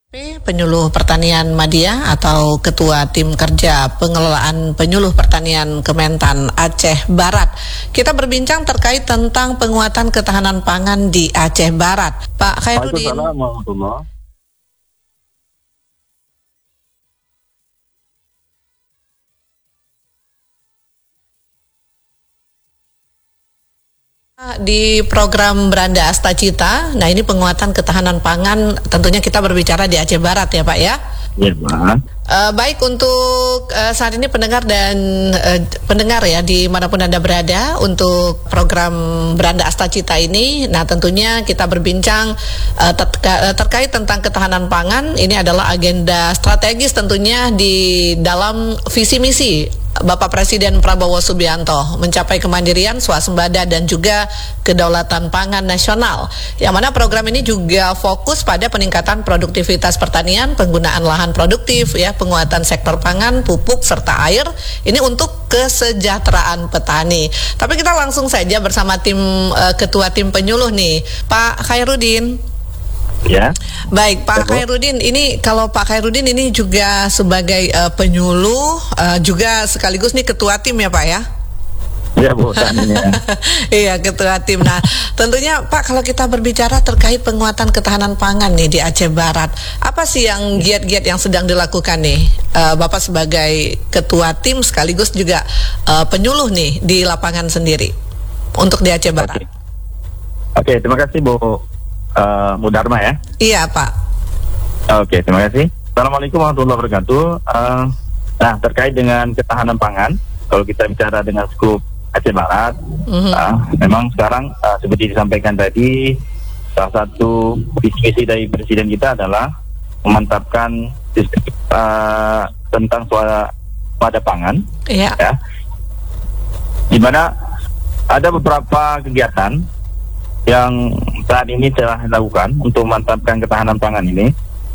Penyuluh Pertanian Madya atau Ketua Tim Kerja Pengelolaan Penyuluh Pertanian Kementan Aceh Barat. Kita berbincang terkait tentang penguatan ketahanan pangan di Aceh Barat. Pak Khairuddin. Di program Beranda Asta Cita, nah ini penguatan ketahanan pangan, tentunya kita berbicara di Aceh Barat ya Pak ya? Iya Pak. Baik untuk saat ini pendengar dan pendengar ya dimanapun Anda berada untuk program Beranda Asta Cita ini, nah tentunya kita berbincang terkait tentang ketahanan pangan. Ini adalah agenda strategis tentunya di dalam visi misi Bapak Presiden Prabowo Subianto mencapai kemandirian, swasembada dan juga kedaulatan pangan nasional. Yang mana program ini juga fokus pada peningkatan produktivitas pertanian, penggunaan lahan produktif ya, penguatan sektor pangan, pupuk serta air. Ini untuk kesejahteraan petani. Tapi kita langsung saja bersama tim ketua tim penyuluh nih, Pak Khairuddin. Ya. Baik, Pak Khairuddin, ini kalau Pak Khairuddin ini juga sebagai penyuluh, juga sekaligus nih ketua tim ya Pak ya? Ya Bu, tanya. Iya, ketua tim. Nah, tentunya Pak kalau kita berbicara terkait penguatan ketahanan pangan nih di Aceh Barat, apa sih yang giat-giat yang sedang dilakukan nih Bapak sebagai ketua tim sekaligus juga penyuluh nih di lapangan sendiri untuk di Aceh Barat? Oke, terima kasih Bu. Bu Dharma ya? Iya Pak. Oke, terima kasih. Assalamualaikum warahmatullahi wabarakatuh. Nah, terkait dengan ketahanan pangan, kalau kita bicara dengan skup Aceh Barat, memang sekarang seperti disampaikan tadi, salah satu visi dari Presiden kita adalah memantapkan sistem tentang swasembada pangan, ya, di mana ada beberapa kegiatan yang saat ini telah dilakukan untuk memantapkan ketahanan pangan ini.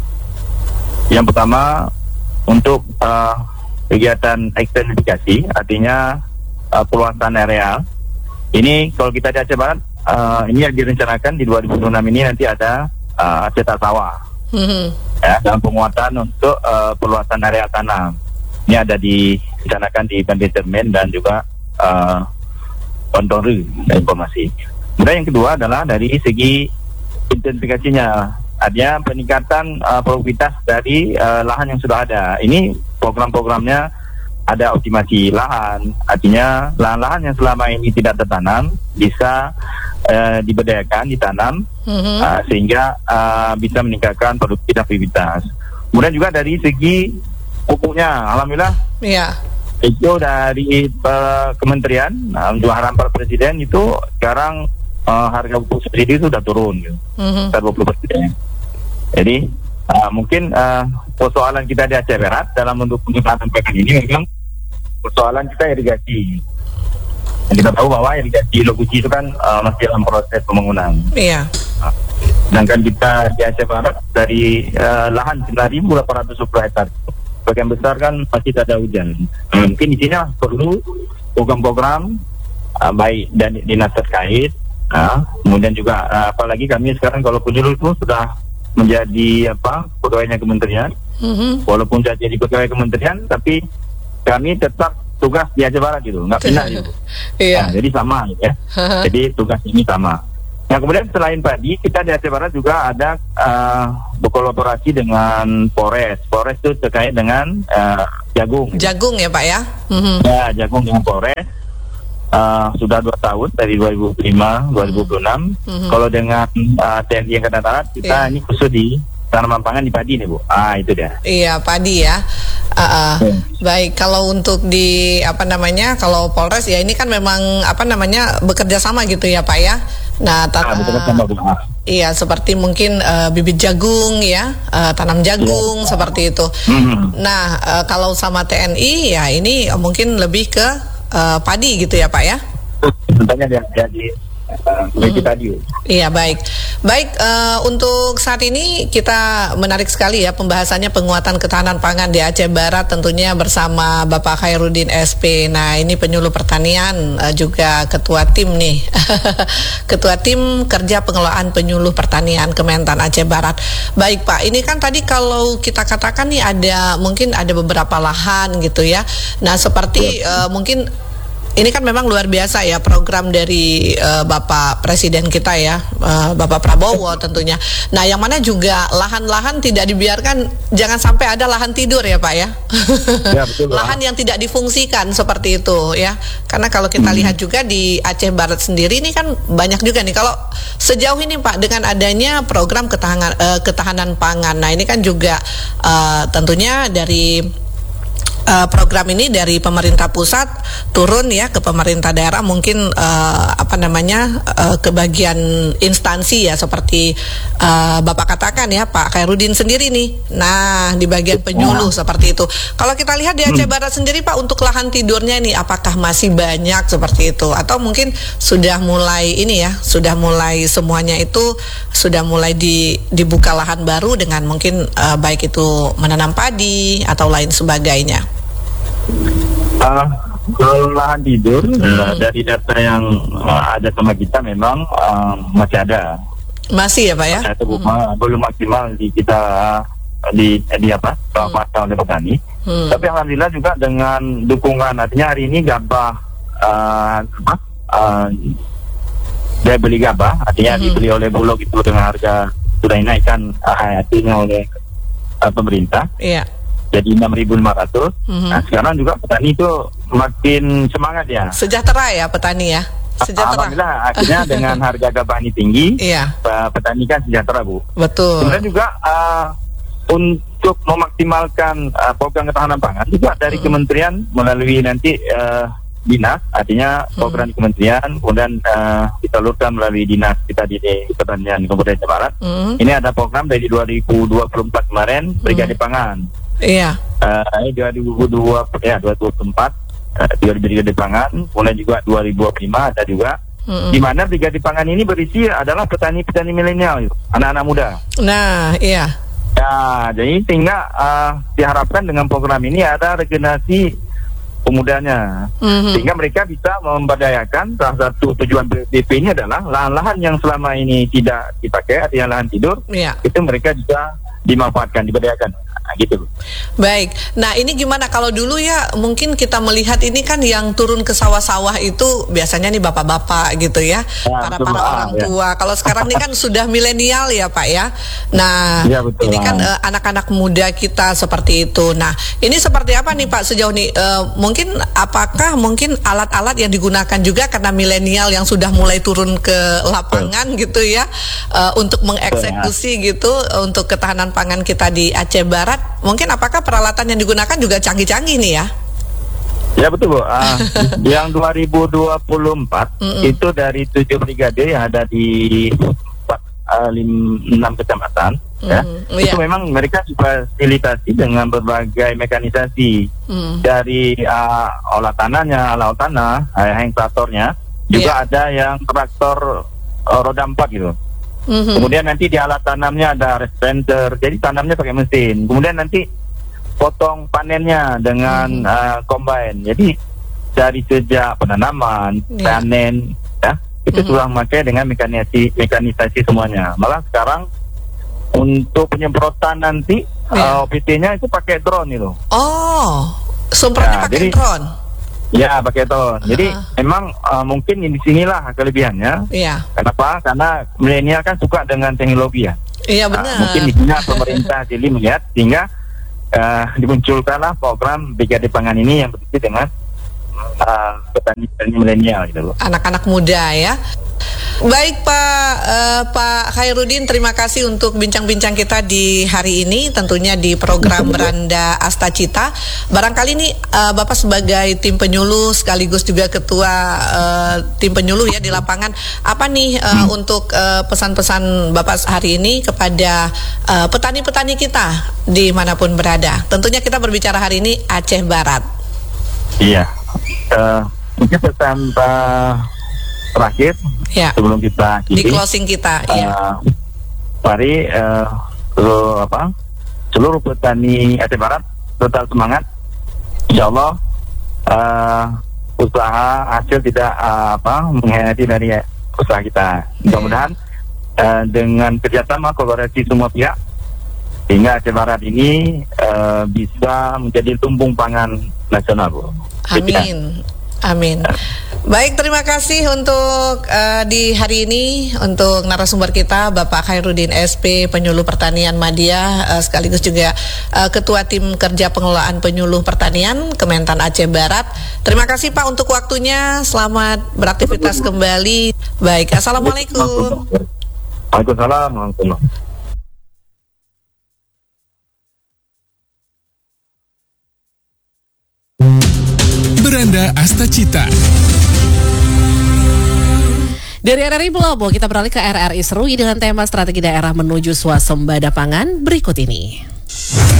Yang pertama untuk kegiatan ekstensifikasi, artinya perluasan areal. Ini kalau kita di Aceh Barat, ini yang direncanakan di 2026 ini nanti ada cetak sawah, ya, dalam penguatan untuk perluasan areal tanam. Ini ada direncanakan di Bandar Termen dan juga Pontoru informasi. Kemudian yang kedua adalah dari segi intensifikasinya, artinya peningkatan produktivitas dari lahan yang sudah ada. Ini program-programnya ada optimasi lahan, artinya lahan-lahan yang selama ini tidak tertanam bisa diberdayakan, ditanam, sehingga bisa meningkatkan produktivitas. Kemudian juga dari segi pupuknya, alhamdulillah. Iya. Itu dari kementerian, untuk harapan Pak Presiden itu sekarang harga pupuk subsidi itu sudah turun, gitu, 20%. Jadi mungkin persoalan kita di Aceh Barat dalam bentuk penguatan pangan ini memang persoalan kita irigasi. Dan kita tahu bahwa irigasi Loguci itu kan masih dalam proses pembangunan. Iya. Sedangkan kita di Aceh Barat dari lahan 9.810 hektar, bagian besar kan masih tidak ada hujan. Mungkin di sini perlu program-program baik dan dinas terkait. Kemudian juga apalagi kami sekarang kalau penyuluh itu sudah menjadi pegawainya kementerian, walaupun sudah jadi pegawai kementerian, tapi kami tetap tugas di Aceh Barat gitu, nggak pindah gitu. Iya. Jadi sama ya. Jadi tugas ini sama. Nah kemudian selain padi, kita di Aceh Barat juga ada berkolaborasi dengan Polres. Polres itu terkait dengan jagung. Jagung ya Pak ya? Ya, jagung dengan Polres. Sudah 2 tahun dari 2005-2026. Kalau dengan TNI Angkatan Darat kita ini khusus di tanaman pangan di padi nih Bu. Itu dia. Iya, padi ya. Baik, kalau untuk di kalau Polres ya ini kan memang bekerja sama gitu ya Pak ya. Nah, bekerja sama Bu. Iya, seperti mungkin bibit jagung ya, tanam jagung seperti itu. Nah, kalau sama TNI ya ini mungkin lebih ke padi gitu ya Pak ya? Tentunya dia di bagi tadi. Iya, baik. Baik, untuk saat ini kita menarik sekali ya pembahasannya penguatan ketahanan pangan di Aceh Barat, tentunya bersama Bapak Khairuddin SP. Nah, ini penyuluh pertanian, juga ketua tim nih. Ketua tim kerja pengelolaan penyuluh pertanian Kementan Aceh Barat. Baik Pak, ini kan tadi kalau kita katakan nih mungkin ada beberapa lahan gitu ya. Nah, seperti mungkin ini kan memang luar biasa ya program dari Bapak Presiden kita ya, Bapak Prabowo tentunya. Nah, yang mana juga lahan-lahan tidak dibiarkan, jangan sampai ada lahan tidur ya Pak ya. Ya, betul, lahan yang tidak difungsikan seperti itu ya. Karena kalau kita lihat juga di Aceh Barat sendiri ini kan banyak juga nih. Kalau sejauh ini Pak, dengan adanya program ketahanan pangan, nah ini kan juga tentunya dari program ini dari pemerintah pusat turun ya ke pemerintah daerah, mungkin ke bagian instansi ya seperti Bapak katakan ya Pak Khairuddin sendiri nih. Nah, di bagian penyuluh seperti itu. Kalau kita lihat di Aceh Barat sendiri Pak, untuk lahan tidurnya nih apakah masih banyak seperti itu atau mungkin sudah mulai semuanya itu sudah mulai dibuka lahan baru dengan mungkin baik itu menanam padi atau lain sebagainya. Kalau lahan tidur dari data yang ada sama kita memang masih ada. Masih ya Pak ya? Itu belum maksimal di kita di pasar oleh petani. Tapi alhamdulillah juga dengan dukungan, artinya hari ini gabah dia beli gabah, artinya dibeli oleh Bulog itu dengan harga sudah dinaikkan artinya oleh pemerintah. Iya. Jadi 6.500. Nah, sekarang juga petani itu makin semangat ya. Sejahtera ya petani ya. Sejahtera. Alhamdulillah, akhirnya dengan harga gabah ini tinggi, iya. Petani kan sejahtera Bu. Betul. Kemudian juga untuk memaksimalkan program ketahanan pangan juga dari kementerian melalui nanti dinas, artinya program di kementerian, kemudian disalurkan melalui dinas kita di pertanian Kabupaten Aceh Barat. Ini ada program dari 2024 kemarin Brigade Pangan. Iya. Ini 2024 Brigade Pangan, kemudian juga 2025 ada juga. Di mana Brigade Pangan ini berisi adalah petani-petani milenial, anak-anak muda. Nah, iya. Ya, jadi sehingga diharapkan dengan program ini ada regenerasi pemudanya, sehingga mereka bisa memberdayakan. Salah satu tujuan BP ini adalah lahan-lahan yang selama ini tidak dipakai, artinya lahan tidur, itu mereka juga dimanfaatkan, diberdayakan. Nah, gitu. Baik. Nah, ini gimana kalau dulu ya mungkin kita melihat ini kan yang turun ke sawah-sawah itu biasanya nih bapak-bapak gitu ya, para orang tua. Kalau sekarang ini kan sudah milenial ya Pak ya. Nah, ya, betul, ini kan anak-anak muda kita seperti itu. Nah, ini seperti apa nih Pak sejauh ini? Apakah mungkin alat-alat yang digunakan juga karena milenial yang sudah mulai turun ke lapangan gitu ya, untuk mengeksekusi gitu untuk ketahanan pangan kita di Aceh Barat? Mungkin apakah peralatan yang digunakan juga canggih-canggih nih ya? Ya betul Bu. Yang 2024 itu dari 7 brigade yang ada di 6 kecamatan. Itu memang mereka difasilitasi dengan berbagai mekanisasi dari olah tanahnya, alat tanah, hand traktornya, juga ada yang traktor roda 4 gitu. Kemudian nanti di alat tanamnya ada respenter, jadi tanamnya pakai mesin. Kemudian nanti potong panennya dengan combine. Jadi dari sejak penanaman, panen, ya itu sudah memakai dengan mekanisasi semuanya. Malah sekarang untuk penyemprotan nanti OPT-nya itu pakai drone itu. Oh, semprotnya pakai drone. Ya, pakai drone. Jadi memang mungkin di sinilah kelebihannya. Iya. Kenapa? Karena milenial kan suka dengan teknologi ya. Iya benar. Mungkin di sini pemerintah jadi melihat sehingga dimunculkanlah program Brigade Pangan ini yang berisi dengan petani milenial gitu loh. Anak-anak muda ya. Baik Pak Khairuddin, terima kasih untuk bincang-bincang kita di hari ini, tentunya di program Beranda Astacita. Barangkali nih Bapak sebagai tim penyuluh sekaligus juga ketua tim penyuluh ya di lapangan, apa nih untuk pesan-pesan Bapak hari ini kepada petani-petani kita dimanapun berada? Tentunya kita berbicara hari ini Aceh Barat. Iya, mungkin pesan terakhir sebelum kita di closing kita. Mari seluruh petani Aceh Barat tetap semangat. Insya Allah usaha hasil tidak mengkhianati dari usaha kita. Mudah-mudahan dengan kerjasama kolaborasi semua pihak, sehingga Aceh Barat ini bisa menjadi lumbung pangan nasional, Bu. Amin. Amin. Baik, terima kasih untuk di hari ini untuk narasumber kita Bapak Khairuddin SP, penyuluh pertanian Madya, sekaligus juga Ketua Tim Kerja Pengelolaan Penyuluh Pertanian Kementan Aceh Barat. Terima kasih Pak untuk waktunya. Selamat beraktivitas kembali. Baik, assalamualaikum. Waalaikumsalam. Beranda Astacita. Dari RRI Belobo kita beralih ke RRI Serui dengan tema strategi daerah menuju swasembada pangan berikut ini.